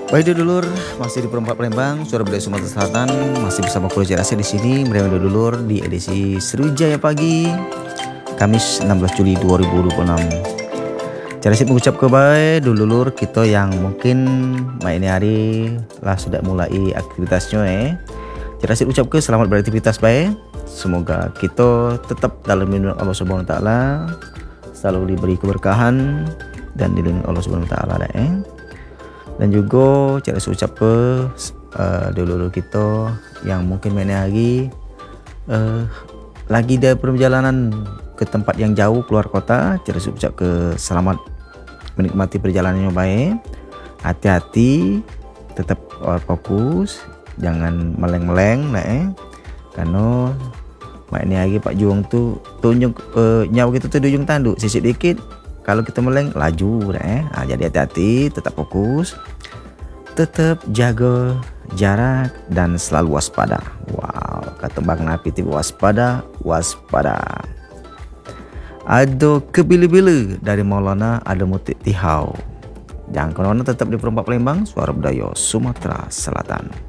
Baik dulur, masih di Perempat Palembang, Suara Budaya Sumatera Selatan, masih bersama Pulau Cerasa di sini, bersama dulur di edisi Sriwijaya Pagi, Kamis 16 Juli 2026. Cerasit mengucap kebaik dulur kita yang mungkin ini hari lah sudah mulai aktivitasnya. Cerasit ucap ke selamat beraktivitas baik. Semoga kita tetap dalam lindungan Allah Subhanahu Wa Taala, selalu diberi keberkahan dan dilindungi Allah Subhanahu Wa Taala. Dan juga cara ucap ke dulur kita yang mungkin mana hari lagi ada perjalanan ke tempat yang jauh keluar kota. Cara ucap ke selamat menikmati perjalanannya baik. Hati-hati, tetap fokus, jangan meleng-meleng karena ini hari Pak Juang tu tunjuk nyawa kita tu di ujung tanduk, sisik dikit kalau kita meleng laju jadi hati-hati, tetap fokus, tetap jaga jarak dan selalu waspada. Wow, kata Bang Napi tiba waspada. Ada kebila-bila dari Maulana, ada Mutik Tihau. Jangan kemana-mana, tetap di Perempat Palembang, Suara Budaya Sumatera Selatan.